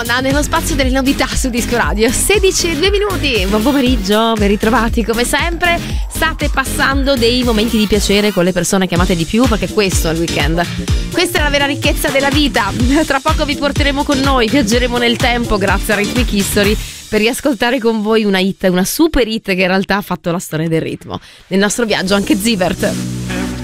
Rihanna nello spazio delle novità su Disco Radio. 16:02. Buon pomeriggio, ben ritrovati come sempre. State passando dei momenti di piacere con le persone che amate di più, perché questo è il weekend. Questa è la vera ricchezza della vita. Tra poco vi porteremo con noi, viaggeremo nel tempo grazie a Rhythmic History per riascoltare con voi una super hit che in realtà ha fatto la storia del ritmo. Nel nostro viaggio anche Zivert.